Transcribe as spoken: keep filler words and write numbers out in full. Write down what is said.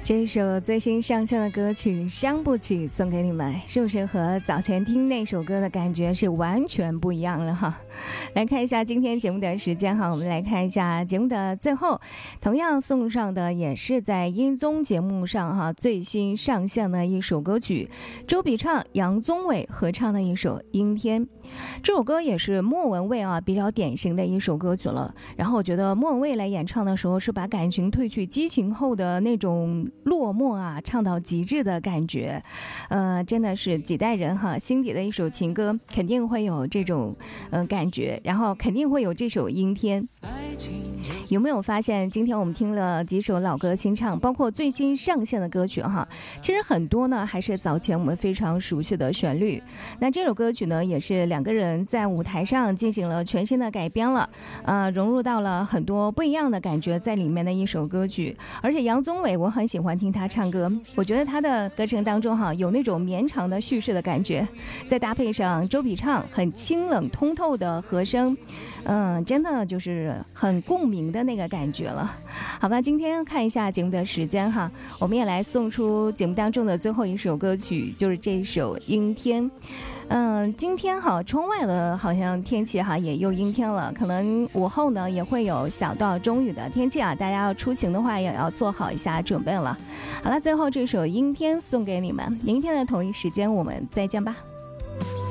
这首最新上线的歌曲《伤不起》送给你们，是不是和早前听那首歌的感觉是完全不一样了哈？来看一下今天节目的时间哈，我们来看一下节目的最后，同样送上的也是在音综节目上哈最新上线的一首歌曲，周笔畅、杨宗纬合唱的一首《阴天》。这首歌也是莫文蔚啊比较典型的一首歌曲了。然后我觉得莫文蔚来演唱的时候，是把感情褪去激情后的那种落寞啊唱到极致的感觉，呃，真的是几代人哈心底的一首情歌，肯定会有这种呃感觉，然后肯定会有这首《阴天》。有没有发现今天我们听了几首老歌新唱，包括最新上线的歌曲哈，其实很多呢还是早前我们非常熟悉的旋律。那这首歌曲呢也是两个人在舞台上进行了全新的改编了，呃，融入到了很多不一样的感觉在里面的一首歌曲。而且杨宗纬我很喜欢听他唱歌，我觉得他的歌声当中哈有那种绵长的叙事的感觉，再搭配上周笔畅很清冷通透的和声，嗯，真的就是很共鸣的那个感觉了。好吧，今天看一下节目的时间哈，我们也来送出节目当中的最后一首歌曲，就是这首《阴天》。嗯，今天哈窗外的好像天气哈也又阴天了，可能午后呢也会有小到中雨的天气啊，大家要出行的话也要做好一下准备了。好了，最后这首《阴天》送给你们，明天的同一时间我们再见吧。